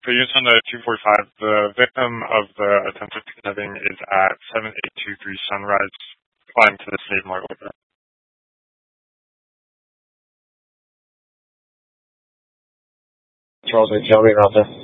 For use on the 245, the victim of the attempted kidnapping is at 7823 Sunrise, flying to the state morgue. Charles, tell me about that.